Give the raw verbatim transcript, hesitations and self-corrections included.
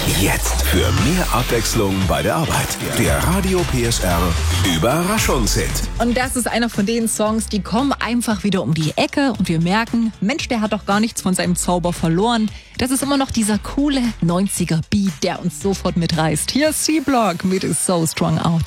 Jetzt für mehr Abwechslung bei der Arbeit. Der Radio P S R Überraschungshit. Und das ist einer von den Songs, die kommen einfach wieder um die Ecke und wir merken, Mensch, der hat doch gar nichts von seinem Zauber verloren. Das ist immer noch dieser coole neunziger Beat, der uns sofort mitreißt. Hier ist C-Block mit So Strong Out.